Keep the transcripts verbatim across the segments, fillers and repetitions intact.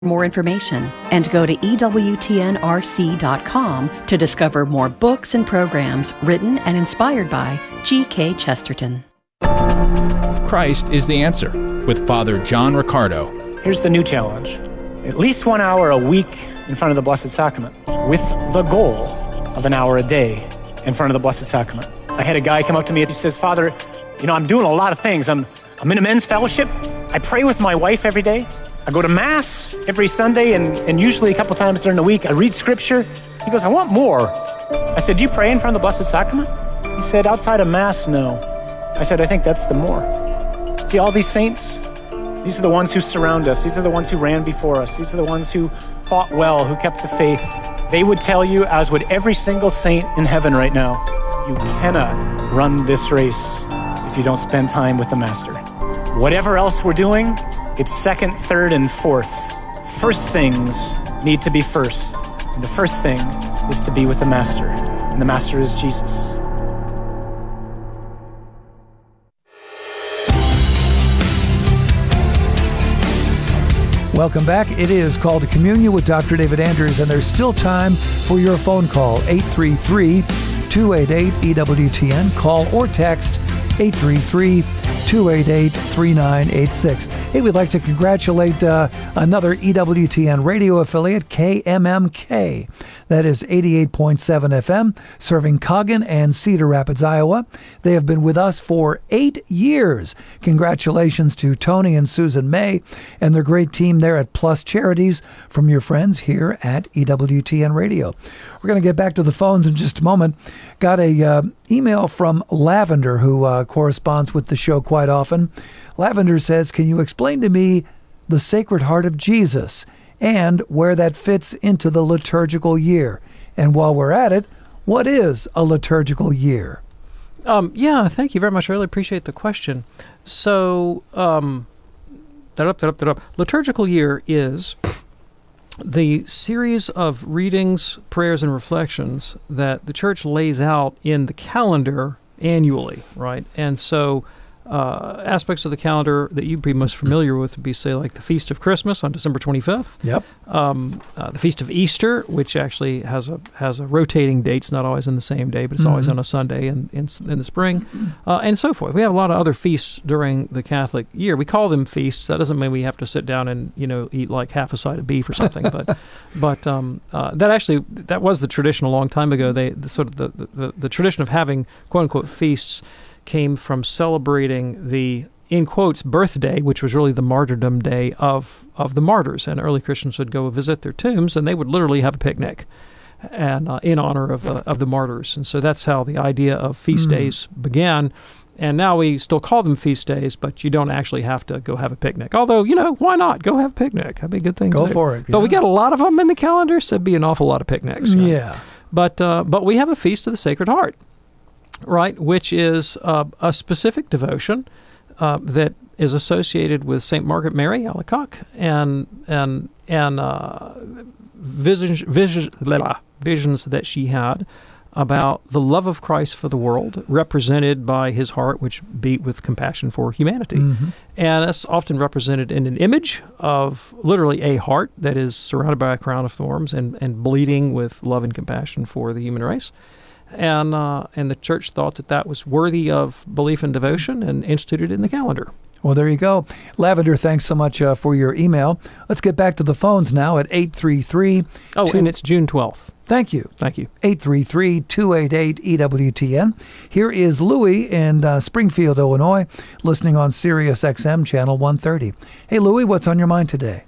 more information and go to E W T N R C dot com to discover more books and programs written and inspired by G K Chesterton. Christ is the answer with Father John Riccardo. Here's the new challenge. At least one hour a week in front of the Blessed Sacrament with the goal of an hour a day in front of the Blessed Sacrament. I had a guy come up to me and he says, Father, you know, I'm doing a lot of things. I'm, I'm in a men's fellowship. I pray with my wife every day. I go to Mass every Sunday and, and usually a couple times during the week. I read Scripture. He goes, I want more. I said, do you pray in front of the Blessed Sacrament? He said, outside of Mass, no. I said, I think that's the more. See, all these saints, these are the ones who surround us. These are the ones who ran before us. These are the ones who fought well, who kept the faith. They would tell you, as would every single saint in heaven right now, you cannot run this race if you don't spend time with the Master. Whatever else we're doing, it's second, third, and fourth. First things need to be first. And the first thing is to be with the Master. And the Master is Jesus. Welcome back. It is Called to Communion with Doctor David Andrews, and there's still time for your phone call, eight three three, two eight eight, E W T N. Call or text eight three three, two eight eight, three nine eight six. Hey, we'd like to congratulate uh, another E W T N radio affiliate, K M M K. That is eighty-eight point seven F M, serving Coggin and Cedar Rapids, Iowa. They have been with us for eight years. Congratulations to Tony and Susan May and their great team there at Plus Charities from your friends here at E W T N Radio. We're going to get back to the phones in just a moment. Got a uh, email from Lavender, who uh, corresponds with the show quite often. Lavender says, can you explain to me the Sacred Heart of Jesus and where that fits into the liturgical year? And while we're at it, what is a liturgical year? Um, yeah, thank you very much. I really appreciate the question. So, um, da-da, da-da, da-da. Liturgical year is the series of readings, prayers, and reflections that the Church lays out in the calendar annually, right? And so uh, aspects of the calendar that you'd be most familiar with would be, say, like the Feast of Christmas on December twenty-fifth. Yep. Um, uh, the Feast of Easter, which actually has a has a rotating date. It's not always in the same day, but it's mm-hmm. always on a Sunday in, in, in the spring, uh, and so forth. We have a lot of other feasts during the Catholic year. We call them feasts. That doesn't mean we have to sit down and, you know, eat like half a side of beef or something. but but um, uh, that actually, that was the tradition a long time ago. They the, sort of the, the, the tradition of having quote-unquote feasts came from celebrating the, in quotes, birthday, which was really the martyrdom day of, of the martyrs. And early Christians would go visit their tombs, and they would literally have a picnic and uh, in honor of uh, of the martyrs. And so that's how the idea of feast mm. days began. And now we still call them feast days, but you don't actually have to go have a picnic. Although, you know, why not? Go have a picnic. That'd be a good thing Go to do. for it. But yeah. we got a lot of them in the calendar, so it'd be an awful lot of picnics. Right? Yeah. But, uh, but we have a Feast of the Sacred Heart, right, which is uh, a specific devotion uh, that is associated with Saint Margaret Mary Alacoque and and and uh, visions, visions, visions that she had about the love of Christ for the world, represented by his heart, which beat with compassion for humanity. Mm-hmm. And that's often represented in an image of literally a heart that is surrounded by a crown of thorns and, and bleeding with love and compassion for the human race. And uh, and the Church thought that that was worthy of belief and devotion and instituted it in the calendar. Well, there you go. Lavender, thanks so much uh, for your email. Let's get back to the phones now at eight three three. Oh, two... and it's June twelfth. Thank you. Thank you. eight three three, two eight eight, E W T N. Here is Louie in uh, Springfield, Illinois, listening on Sirius X M Channel one thirty. Hey, Louie, what's on your mind today?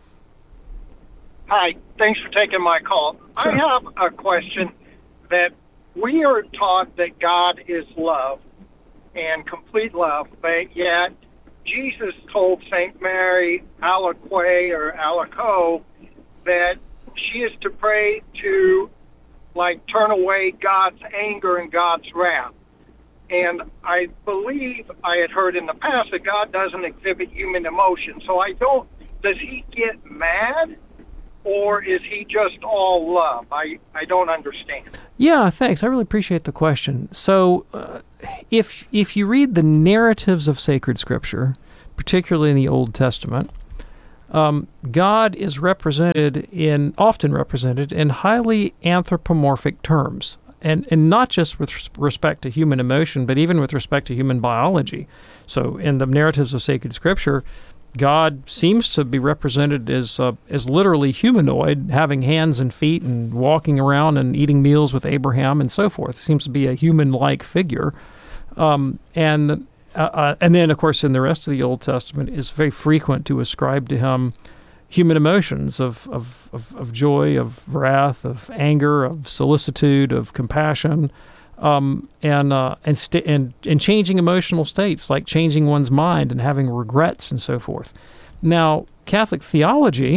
Hi. Thanks for taking my call. Sure. I have a question that we are taught that God is love and complete love, but yet Jesus told Saint Mary Alacoque or Alacoque that she is to pray to, like, turn away God's anger and God's wrath. And I believe I had heard in the past that God doesn't exhibit human emotion. So I don't, does he get mad? Or is he just all love? I, I don't understand. Yeah, thanks. I really appreciate the question. So uh, if if you read the narratives of sacred Scripture, particularly in the Old Testament, um, God is represented in, often represented in highly anthropomorphic terms. And, and not just with respect to human emotion, but even with respect to human biology. So in the narratives of sacred Scripture, God seems to be represented as uh, as literally humanoid, having hands and feet and walking around and eating meals with Abraham and so forth. Seems to be a human-like figure. Um, and uh, uh, and then, of course, in the rest of the Old Testament, it's very frequent to ascribe to him human emotions of, of, of, of joy, of wrath, of anger, of solicitude, of compassion, um, and uh, and, st- and and changing emotional states, like changing one's mind and having regrets and so forth. Now, Catholic theology,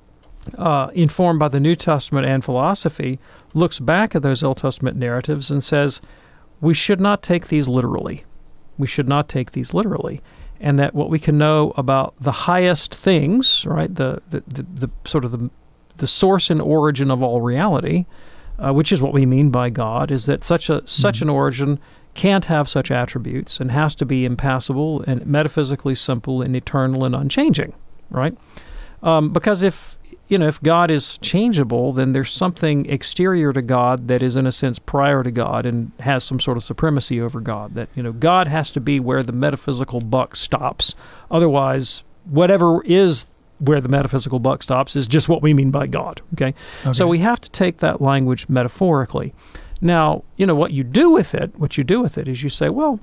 uh, informed by the New Testament and philosophy, looks back at those Old Testament narratives and says, we should not take these literally. We should not take these literally. And that what we can know about the highest things, right, the the, the, the sort of the, the source and origin of all reality, uh, which is what we mean by God, is that such a such mm-hmm. an origin can't have such attributes and has to be impassible and metaphysically simple and eternal and unchanging, right? Um, because if you know if God is changeable, then there's something exterior to God that is in a sense prior to God and has some sort of supremacy over God. That you know God has to be where the metaphysical buck stops. Otherwise, whatever is where the metaphysical buck stops is just what we mean by God. Okay, okay. So we have to take that language metaphorically. Now, you know what you do with it. What you do with it is you say, well,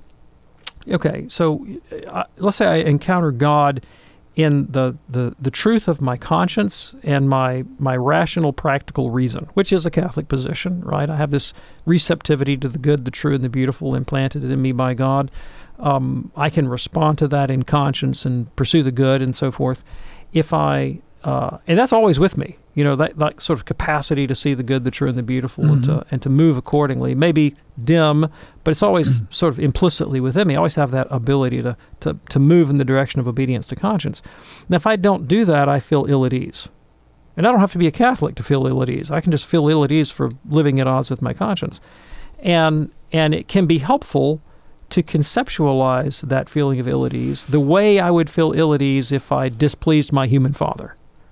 okay, so uh, let's say I encounter God in the, the, the truth of my conscience and my my rational, practical reason, which is a Catholic position, right? I have this receptivity to the good, the true, and the beautiful implanted in me by God. Um, I can respond to that in conscience and pursue the good and so forth. If I, uh, and that's always with me, you know, that, that sort of capacity to see the good, the true, and the beautiful, mm-hmm. and, to, and to move accordingly. Maybe dim, but it's always mm-hmm. sort of implicitly within me. I always have that ability to, to, to move in the direction of obedience to conscience. Now, if I don't do that, I feel ill at ease. And I don't have to be a Catholic to feel ill at ease. I can just feel ill at ease for living at odds with my conscience. And and it can be helpful to conceptualize that feeling of ill at ease the way I would feel ill at ease if I displeased my human father.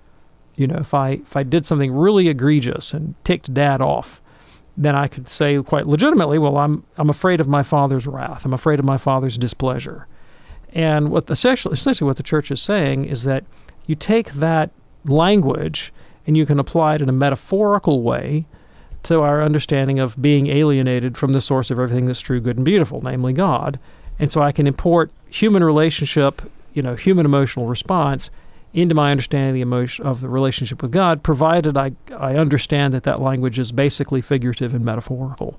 You know, if I if I did something really egregious and ticked Dad off, then I could say quite legitimately, well, I'm I'm afraid of my father's wrath. I'm afraid of my father's displeasure. And what essentially, essentially what the Church is saying is that you take that language and you can apply it in a metaphorical way to our understanding of being alienated from the source of everything that's true, good, and beautiful, namely God. And so I can import human relationship, you know, human emotional response into my understanding of the emotion of the relationship with God, provided I I understand that that language is basically figurative and metaphorical.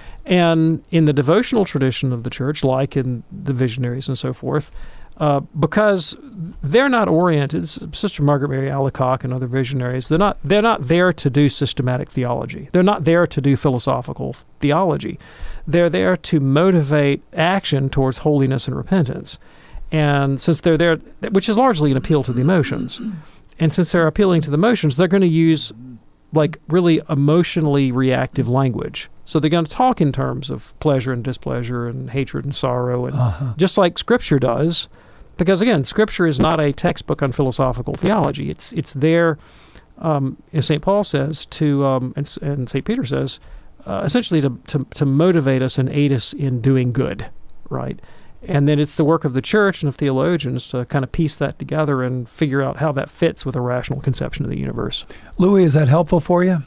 And in the devotional tradition of the Church, like in the visionaries and so forth, uh, because they're not oriented, Sister Margaret Mary Alacoque and other visionaries, they're not they're not there to do systematic theology. They're not there to do philosophical theology. They're there to motivate action towards holiness and repentance. And since they're there, which is largely an appeal to the emotions, and since they're appealing to the emotions, they're going to use like really emotionally reactive language. So they're going to talk in terms of pleasure and displeasure and hatred and sorrow, and uh-huh. just like Scripture does, because again, Scripture is not a textbook on philosophical theology. It's it's there, um, as Saint Paul says, to um, and, and Saint Peter says, uh, essentially to, to to motivate us and aid us in doing good, right? And then it's the work of the Church and of theologians to kind of piece that together and figure out how that fits with a rational conception of the universe. Louis, is that helpful for you?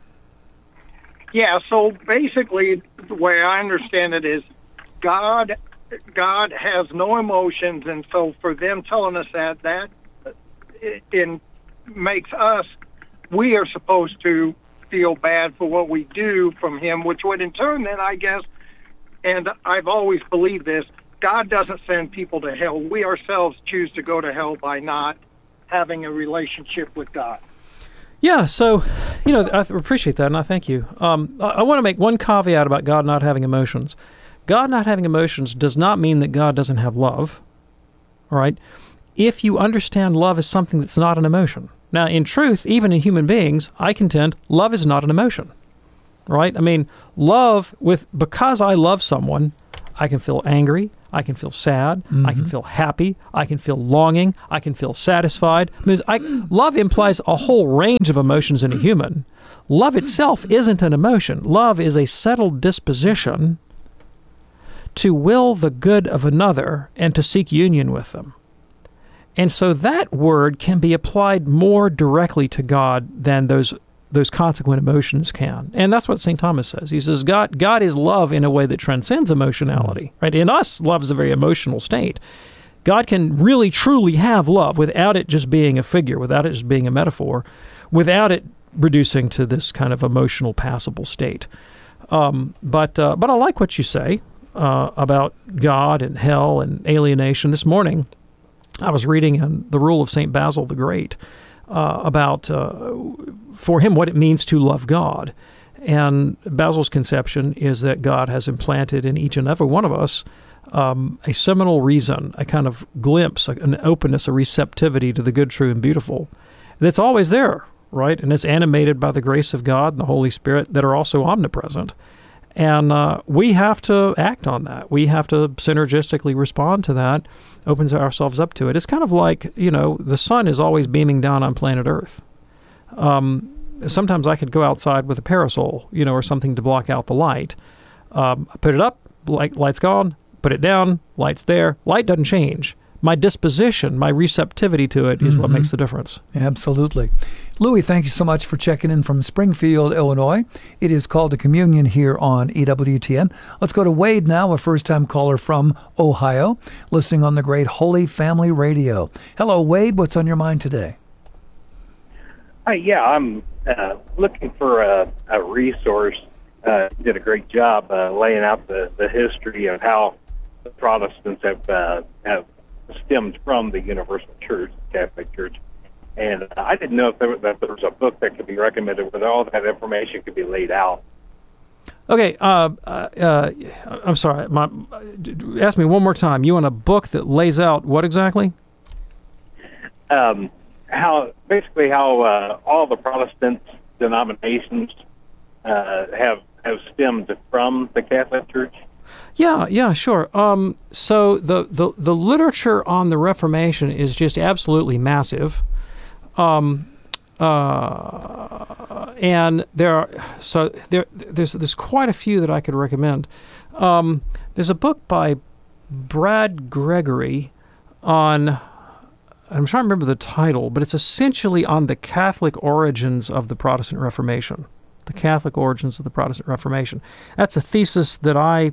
Yeah, so basically the way I understand it is God God has no emotions, and so for them telling us that, that it, it makes us, we are supposed to feel bad for what we do from him, which would in turn then, I guess, and I've always believed this, God doesn't send people to hell. We ourselves choose to go to hell by not having a relationship with God. Yeah, so, you know, I appreciate that, and I thank you. Um, I, I want to make one caveat about God not having emotions. God not having emotions does not mean that God doesn't have love, all right? If you understand love as something that's not an emotion. Now, in truth, even in human beings, I contend love is not an emotion, right? I mean, love, with because I love someone, I can feel angry, I can feel sad. Mm-hmm. I can feel happy. I can feel longing. I can feel satisfied. I mean, I, love implies a whole range of emotions in a human. Love itself isn't an emotion. Love is a settled disposition to will the good of another and to seek union with them. And so that word can be applied more directly to God than those those consequent emotions can. And that's what Saint Thomas says. He says, God God is love in a way that transcends emotionality. Right? In us, love is a very emotional state. God can really, truly have love without it just being a figure, without it just being a metaphor, without it reducing to this kind of emotional, passable state. Um, but uh, but I like what you say uh, about God and hell and alienation. This morning, I was reading in the Rule of Saint Basil the Great uh, about, uh, for him, what it means to love God. And Basil's conception is that God has implanted in each and every one of us um, a seminal reason, a kind of glimpse, an openness, a receptivity to the good, true, and beautiful that's always there, right? And it's animated by the grace of God and the Holy Spirit that are also omnipresent. And uh, we have to act on that. We have to synergistically respond to that, opens ourselves up to it. It's kind of like, you know, the sun is always beaming down on planet Earth. Um, sometimes I could go outside with a parasol, you know, or something to block out the light. Um, I put it up, light, light's gone, put it down, light's there. Light doesn't change. My disposition, my receptivity to it is mm-hmm. what makes the difference. Absolutely. Louis, thank you so much for checking in from Springfield, Illinois. It is called to Communion here on E W T N. Let's go to Wade now, a first-time caller from Ohio, listening on the great Holy Family Radio. Hello, Wade. What's on your mind today? Hi, yeah, I'm uh, looking for a, a resource. Uh, you did a great job uh, laying out the, the history of how the Protestants have uh, have stemmed from the Universal Church, the Catholic Church. And uh, I didn't know if there, that there was a book that could be recommended where all that information could be laid out. Okay, uh, uh, I'm sorry. My, ask me one more time. You want a book that lays out what exactly? Um, how basically how uh, all the Protestant denominations uh, have have stemmed from the Catholic Church. Yeah, yeah, sure. Um, so the, the, the literature on the Reformation is just absolutely massive. Um, uh, and there are, so there, there's, there's quite a few that I could recommend. Um, there's a book by Brad Gregory on, I'm trying to remember the title, but it's essentially on the Catholic origins of the Protestant Reformation. The Catholic origins of the Protestant Reformation. That's a thesis that I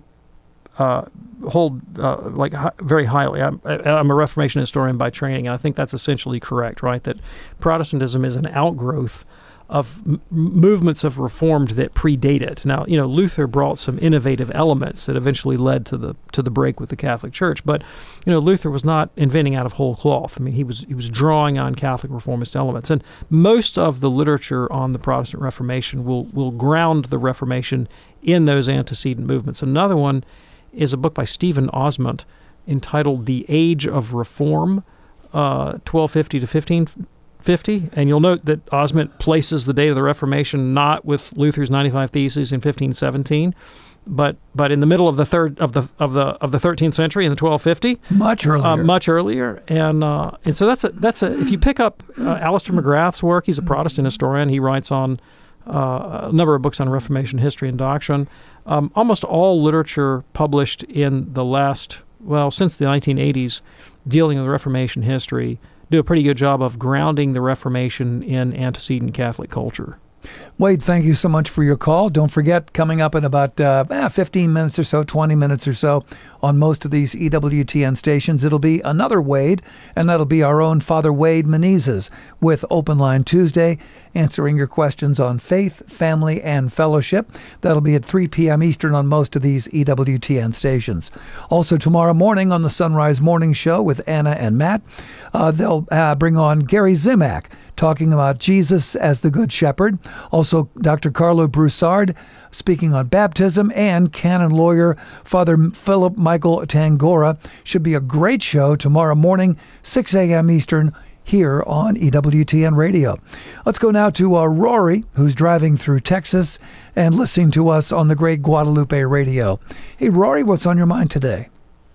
Uh, hold uh, like hi- very highly. I'm, I'm a Reformation historian by training, and I think that's essentially correct, right? That Protestantism is an outgrowth of m- movements of reformed that predate it. Now, you know, Luther brought some innovative elements that eventually led to the to the break with the Catholic Church, but you know, Luther was not inventing out of whole cloth. I mean, he was he was drawing on Catholic reformist elements, and most of the literature on the Protestant Reformation will will ground the Reformation in those antecedent movements. Another one is a book by Stephen Osmond entitled The Age of Reform, uh, twelve fifty to fifteen fifty. And you'll note that Osmond places the date of the Reformation not with Luther's ninety-five Theses in fifteen seventeen, but but in the middle of the third of the of the of the thirteenth century in the twelve fifty. Much earlier. Uh, much earlier. And uh, and so that's a that's a if you pick up uh, Alistair McGrath's work, he's a Protestant historian. He writes on Uh, a number of books on Reformation history and doctrine. Um, almost all literature published in the last, well, since the nineteen eighties, dealing with Reformation history, do a pretty good job of grounding the Reformation in antecedent Catholic culture. Wade, thank you so much for your call. Don't forget, coming up in about uh, fifteen minutes or so, twenty minutes or so, on most of these E W T N stations, it'll be another Wade, and that'll be our own Father Wade Menezes with Open Line Tuesday, answering your questions on faith, family, and fellowship. That'll be at three p.m. Eastern on most of these E W T N stations. Also, tomorrow morning on the Sunrise Morning Show with Anna and Matt, uh, they'll uh, bring on Gary Zimak, talking about Jesus as the Good Shepherd. Also, Doctor Carlo Broussard speaking on baptism, and canon lawyer Father Philip Michael Tangora. Should be a great show tomorrow morning, six a.m. Eastern, here on E W T N Radio. Let's go now to uh, Rory, who's driving through Texas and listening to us on the great Guadalupe Radio. Hey, Rory, what's on your mind today?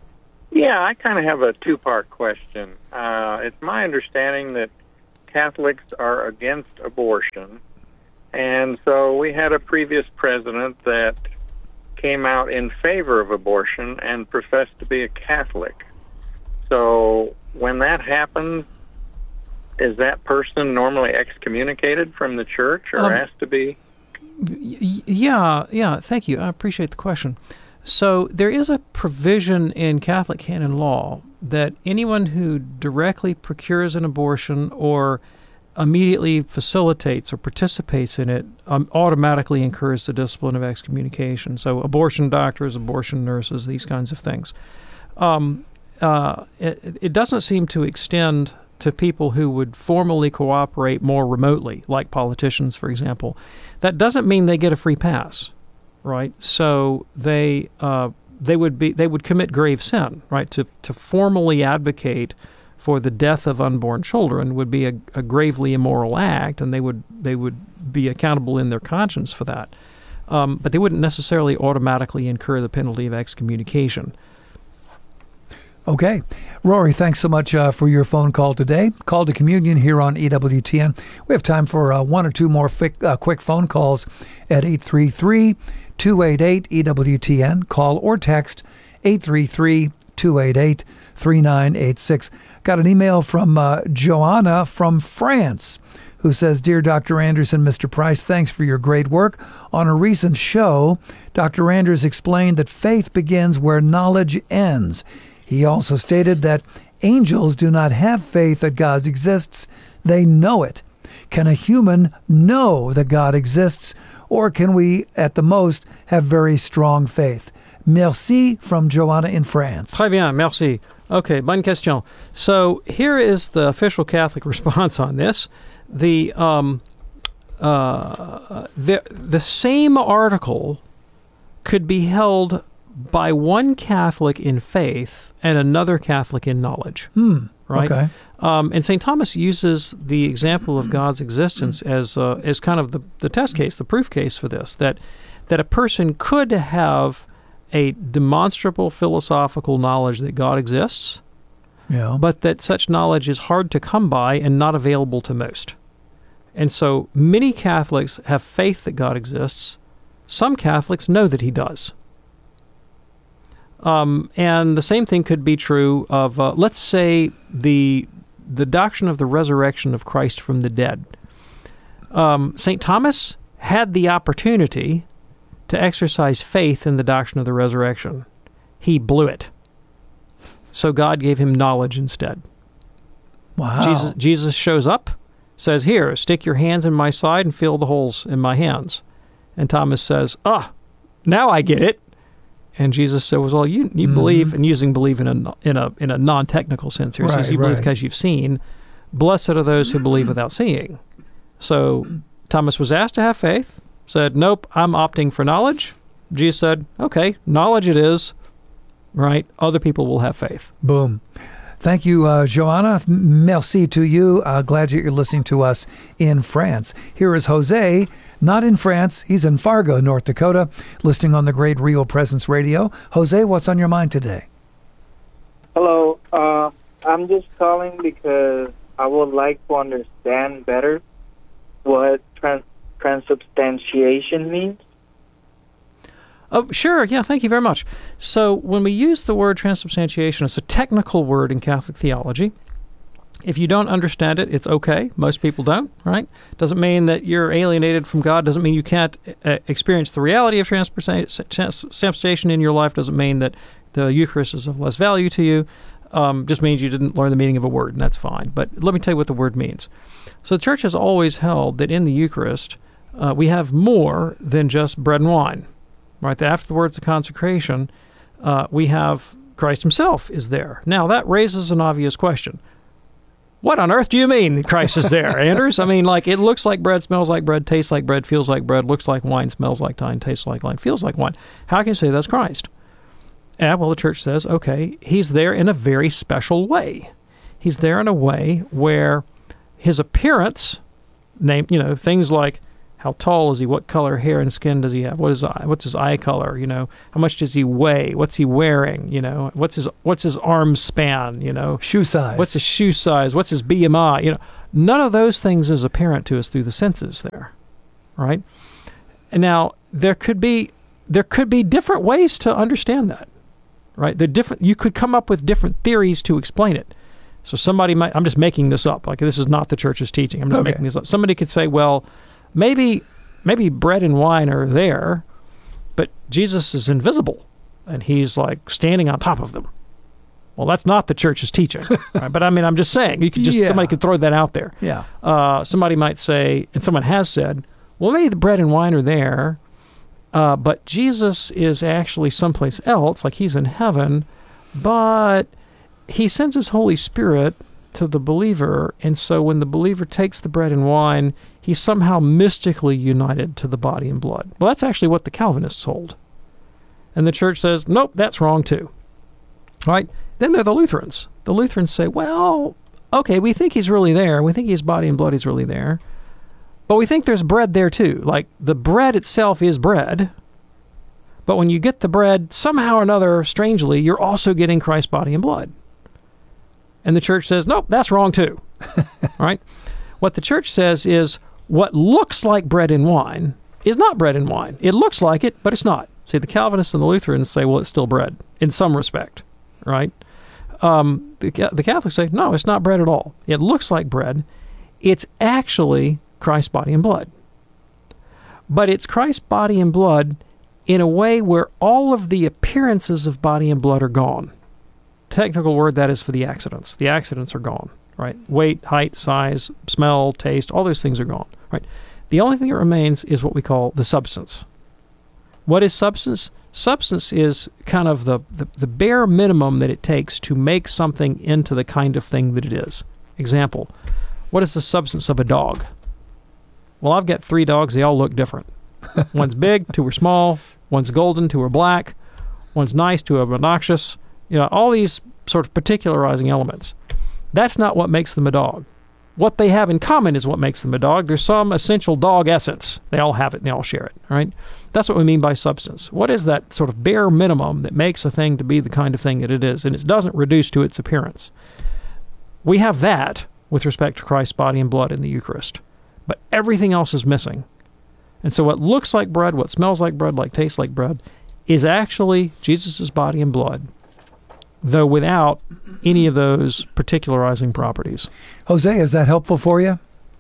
Yeah, I kind of have a two-part question. Uh, it's my understanding that Catholics are against abortion, and so we had a previous president that came out in favor of abortion and professed to be a Catholic. So when that happens, is that person normally excommunicated from the church or Um, asked to be? Y- yeah, yeah, thank you. I appreciate the question. So there is a provision in Catholic canon law that anyone who directly procures an abortion or immediately facilitates or participates in it um, automatically incurs the discipline of excommunication. So abortion doctors, abortion nurses, these kinds of things. Um, uh, it, it doesn't seem to extend to people who would formally cooperate more remotely, like politicians, for example. That doesn't mean they get a free pass, right? So they uh, they would be they would commit grave sin, right? To to formally advocate for the death of unborn children would be a, a gravely immoral act, and they would they would be accountable in their conscience for that. Um, but they wouldn't necessarily automatically incur the penalty of excommunication. Okay. Rory, thanks so much uh, for your phone call today. Call to Communion here on E W T N. We have time for uh, one or two more fic, uh, quick phone calls at eight three three, two eight eight, E W T N. Call or text eight three three, two eight eight, three nine eight six. Got an email from uh, Joanna from France, who says, Dear Doctor Anders and Mister Price, thanks for your great work. On a recent show, Doctor Anders explained that faith begins where knowledge ends. He also stated that angels do not have faith that God exists, they know it. Can a human know that God exists, or can we, at the most, have very strong faith? Merci from Joanna in France. Très bien, merci. Okay, bonne question. So here is the official Catholic response on this. The um, uh, the the same article could be held by one Catholic in faith and another Catholic in knowledge. Hmm. Right. Okay. Um, and Saint Thomas uses the example of God's existence as uh, as kind of the, the test case, the proof case for this. That that a person could have a demonstrable philosophical knowledge that God exists, yeah, but that such knowledge is hard to come by and not available to most. And so many Catholics have faith that God exists. Some Catholics know that he does. Um, and the same thing could be true of, uh, let's say, the the doctrine of the resurrection of Christ from the dead. Um, Saint Thomas had the opportunity to exercise faith in the doctrine of the resurrection. He blew it. So God gave him knowledge instead. Wow. Jesus, Jesus shows up, says, here, stick your hands in my side and feel the holes in my hands. And Thomas says, ah, now I get it. And Jesus said, well, you, you mm-hmm. believe, and using believe in a, in a, in a non-technical sense here. He right, says, you right. believe because you've seen. Blessed are those who believe without seeing. So Thomas was asked to have faith, said, nope, I'm opting for knowledge. Jesus said, okay, knowledge it is, right? Other people will have faith. Boom. Thank you, uh, Joanna. Merci to you. Uh, glad that you're listening to us in France. Here is Jose, not in France. He's in Fargo, North Dakota, listening on the great Real Presence Radio. Jose, what's on your mind today? Hello. Uh, I'm just calling because I would like to understand better what trans- transubstantiation means. Oh, sure. Yeah, thank you very much. So when we use the word transubstantiation, it's a technical word in Catholic theology. If you don't understand it, it's okay. Most people don't, right? Doesn't mean that you're alienated from God. Doesn't mean you can't uh, experience the reality of transubstantiation in your life. Doesn't mean that the Eucharist is of less value to you. Um, just means you didn't learn the meaning of a word, and that's fine. But let me tell you what the word means. So the Church has always held that in the Eucharist, uh, we have more than just bread and wine. Right, after the words of consecration, uh, we have Christ himself is there. Now, that raises an obvious question. What on earth do you mean that Christ is there, Anders? I mean, like, it looks like bread, smells like bread, tastes like bread, feels like bread, looks like wine, smells like wine, tastes like wine, feels like wine. How can you say that's Christ? Yeah, well, the Church says, okay, he's there in a very special way. He's there in a way where his appearance, name, you know, things like How tall is he? What color hair and skin does he have? What is what's his eye color? You know, how much does he weigh? What's he wearing? You know, what's his what's his arm span? You know, shoe size. What's his shoe size? What's his B M I? You know, none of those things is apparent to us through the senses there, right? And now there could be there could be different ways to understand that, right? The different you could come up with different theories to explain it. So somebody might. I'm just making this up. Like this is not the church's teaching. I'm just Okay. making this up. Somebody could say, well. Maybe maybe bread and wine are there, but Jesus is invisible, and he's like standing on top of them. Well, that's not the church's teaching. Right? But I mean, I'm just saying, you could just Yeah. somebody could throw that out there. Yeah. Uh, somebody might say, and someone has said, well, maybe the bread and wine are there, uh, but Jesus is actually someplace else, like he's in heaven, but he sends his Holy Spirit to the believer, and so when the believer takes the bread and wine, he's somehow mystically united to the body and blood. Well, that's actually what the Calvinists hold. And the church says, nope, that's wrong too. All right? Then there are the Lutherans. The Lutherans say, well, okay, we think he's really there. We think his body and blood is really there. But we think there's bread there too. Like, the bread itself is bread. But when you get the bread, somehow or another, strangely, you're also getting Christ's body and blood. And the church says, nope, that's wrong too. All right? What the church says is what looks like bread and wine is not bread and wine. It looks like it, but it's not. See, the Calvinists and the Lutherans say, well, it's still bread in some respect, right? Um, the, the Catholics say, no, it's not bread at all. It looks like bread. It's actually Christ's body and blood. But it's Christ's body and blood in a way where all of the appearances of body and blood are gone. Technical word, that is for the accidents. The accidents are gone, right? Weight, height, size, smell, taste, all those things are gone, right? The only thing that remains is what we call the substance. What is substance? Substance is kind of the, the, the bare minimum that it takes to make something into the kind of thing that it is. Example, what is the substance of a dog? Well, I've got three dogs. They all look different. One's big, two are small. One's golden, two are black. One's nice, two are obnoxious. You know, all these sort of particularizing elements. That's not what makes them a dog. What they have in common is what makes them a dog. There's some essential dog essence. They all have it and they all share it, right? That's what we mean by substance. What is that sort of bare minimum that makes a thing to be the kind of thing that it is, and it doesn't reduce to its appearance? We have that with respect to Christ's body and blood in the Eucharist, but everything else is missing. And so what looks like bread, what smells like bread, like tastes like bread, is actually Jesus' body and blood, though without any of those particularizing properties. Jose, is that helpful for you?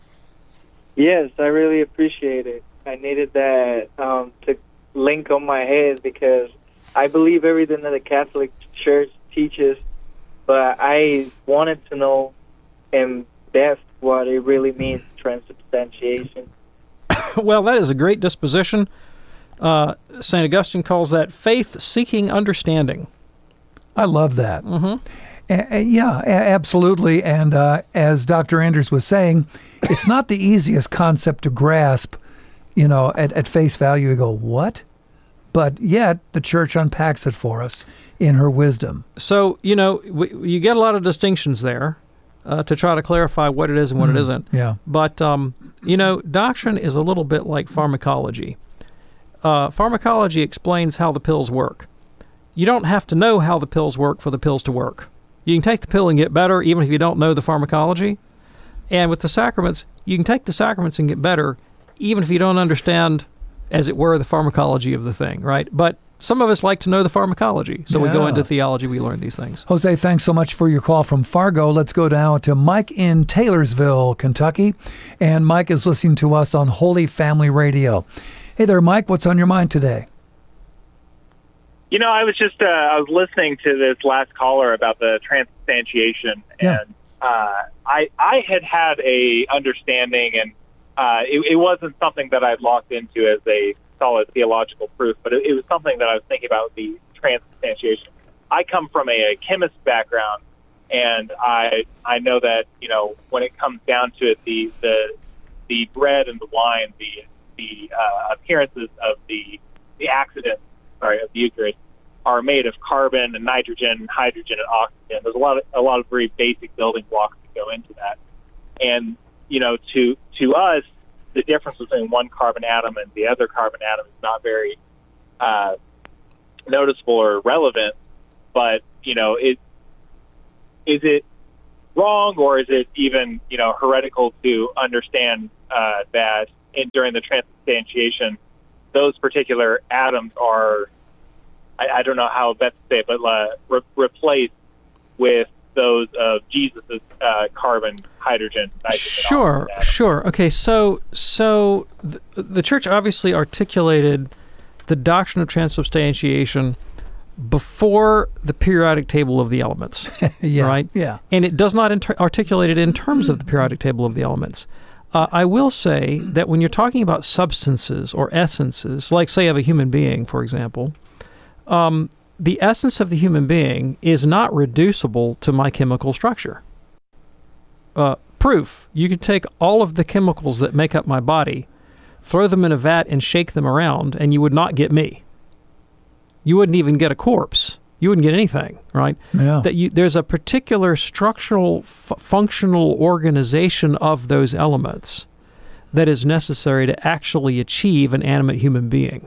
Yes, I really appreciate it. I needed that um, to link on my head because I believe everything that the Catholic Church teaches, but I wanted to know in depth what it really means, transubstantiation. Well, that is a great disposition. Uh, Saint Augustine calls that faith-seeking understanding. I love that. Mm-hmm. A- a- yeah, a- absolutely. And uh, as Doctor Anders was saying, it's not the easiest concept to grasp, you know, at, at face value. You go, what? But yet the church unpacks it for us in her wisdom. So, you know, we, you get a lot of distinctions there uh, to try to clarify what it is and what Mm, it isn't. yeah. But, um, you know, doctrine is a little bit like pharmacology. Uh, pharmacology explains how the pills work. You don't have to know how the pills work for the pills to work. You can take the pill and get better even if you don't know the pharmacology. And with the sacraments, you can take the sacraments and get better even if you don't understand, as it were, the pharmacology of the thing, right? But some of us like to know the pharmacology. So we go Yeah. into theology, we learn these things. Jose, thanks so much for your call from Fargo. Let's go down to Mike in Taylorsville, Kentucky. And Mike is listening to us on Holy Family Radio. Hey there, Mike. What's on your mind today? You know, I was just uh, I was listening to this last caller about the transubstantiation, Yeah. and uh, I I had had a understanding, and uh, it, it wasn't something that I'd locked into as a solid theological proof, but it, it was something that I was thinking about, the transubstantiation. I come from a, a chemist background, and I I know that, you know, when it comes down to it, the the the bread and the wine, the the uh, appearances of the the accidents, sorry, of the Eucharist, are made of carbon and nitrogen, hydrogen and oxygen. There's a lot of a lot of very basic building blocks that go into that. And, you know, to to us, the difference between one carbon atom and the other carbon atom is not very uh, noticeable or relevant. But, you know, it, is it wrong, or is it even, you know, heretical to understand uh, that in, during the transubstantiation, those particular atoms are, I, I don't know how best to say it, but uh, re- replaced with those of Jesus's uh, carbon, hydrogen, nitrogen. Sure, sure. Okay, so so the, the church obviously articulated the doctrine of transubstantiation before the periodic table of the elements, yeah, right? Yeah. And it does not inter- articulate it in terms of the periodic table of the elements. Uh, I will say that when you're talking about substances or essences, like, say, of a human being, for example, um, the essence of the human being is not reducible to my chemical structure. Uh, proof, you could take all of the chemicals that make up my body, throw them in a vat and shake them around, and you would not get me. You wouldn't even get a corpse. You wouldn't get anything, right? Yeah. That you, there's a particular structural, f- functional organization of those elements that is necessary to actually achieve an animate human being.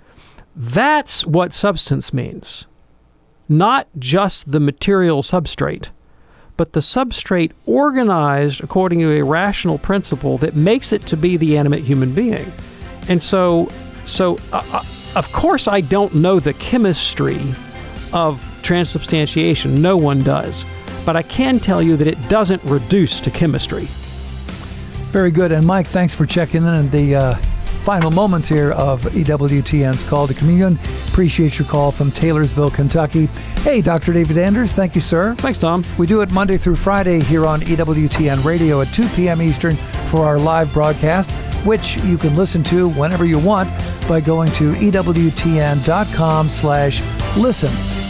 That's what substance means. Not just the material substrate, but the substrate organized according to a rational principle that makes it to be the animate human being. And so, so uh, of course I don't know the chemistry of transubstantiation. No one does. But I can tell you that it doesn't reduce to chemistry. Very good. And Mike, thanks for checking in in the uh, final moments here of E W T N's Call to Communion. Appreciate your call from Taylorsville, Kentucky. Hey, Doctor David Anders, thank you, sir. Thanks, Tom. We do it Monday through Friday here on E W T N Radio at two p.m. Eastern for our live broadcast, which you can listen to whenever you want by going to ewtn.com slash listen.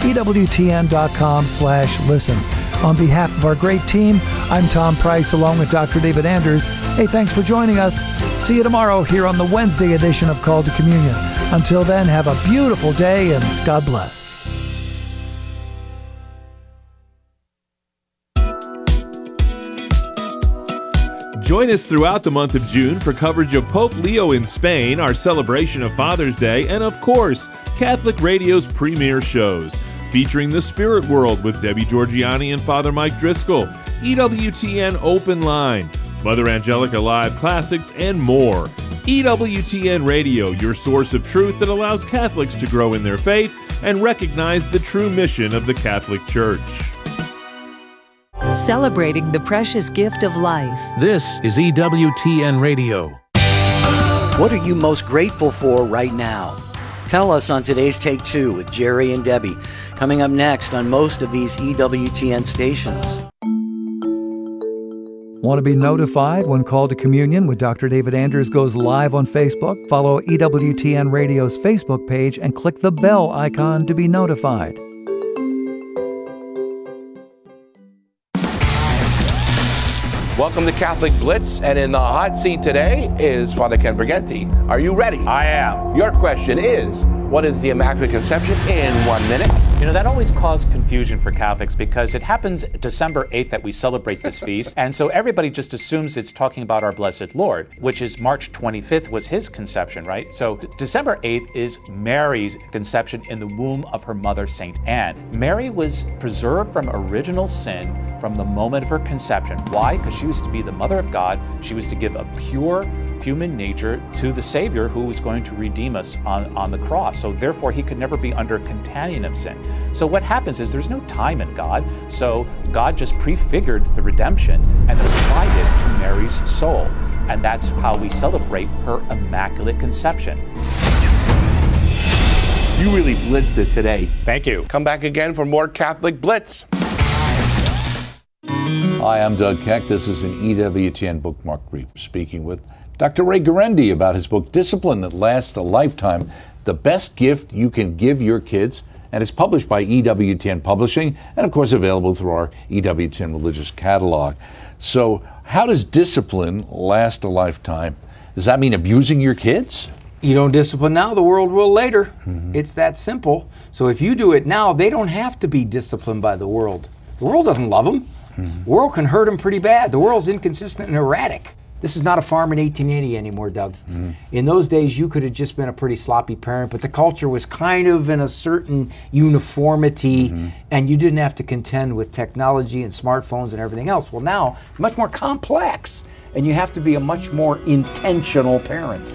ewtn.com slash listen. On behalf of our great team, I'm Tom Price along with Doctor David Anders. Hey, thanks for joining us. See you tomorrow here on the Wednesday edition of Call to Communion. Until then, have a beautiful day and God bless. Join us throughout the month of June for coverage of Pope Leo in Spain, our celebration of Father's Day, and of course, Catholic Radio's premier shows, featuring The Spirit World with Debbie Georgiani and Father Mike Driscoll, E W T N Open Line, Mother Angelica Live Classics, and more. E W T N Radio, your source of truth that allows Catholics to grow in their faith and recognize the true mission of the Catholic Church. Celebrating the precious gift of life. This is E W T N Radio. What are you most grateful for right now? Tell us on today's Take Two with Jerry and Debbie, coming up next on most of these E W T N stations. Want to be notified when Call to Communion with Doctor David Anders goes live on Facebook? Follow E W T N Radio's Facebook page and click the bell icon to be notified. Welcome to Catholic Blitz, and in the hot seat today is Father Ken Briganti. Are you ready? I am. Your question is, what is the Immaculate Conception in one minute? You know, that always caused confusion for Catholics because it happens December eighth that we celebrate this feast, and so everybody just assumes it's talking about our Blessed Lord, which is March twenty-fifth was his conception, right? So December eighth is Mary's conception in the womb of her mother, Saint Anne. Mary was preserved from original sin from the moment of her conception. Why? Because she was to be the mother of God. She was to give a pure human nature to the Savior who was going to redeem us on, on the cross. So therefore, he could never be under contagion of sin. So what happens is there's no time in God. So God just prefigured the redemption and applied it to Mary's soul. And that's how we celebrate her Immaculate Conception. You really blitzed it today. Thank you. Come back again for more Catholic Blitz. Hi, I'm Doug Keck. This is an E W T N Bookmark Brief, speaking with Doctor Ray Guarendi about his book, Discipline That Lasts a Lifetime, the best gift you can give your kids. And it's published by E W T N Publishing, and of course available through our E W T N Religious Catalog. So how does discipline last a lifetime? Does that mean abusing your kids? You don't discipline now, the world will later. Mm-hmm. It's that simple. So if you do it now, they don't have to be disciplined by the world. The world doesn't love them. Mm-hmm. The world can hurt them pretty bad. The world's inconsistent and erratic. This is not a farm in eighteen eighty anymore, Doug. Mm. In those days, you could have just been a pretty sloppy parent, but the culture was kind of in a certain uniformity, mm-hmm. and you didn't have to contend with technology and smartphones and everything else. Well, now, much more complex, and you have to be a much more intentional parent.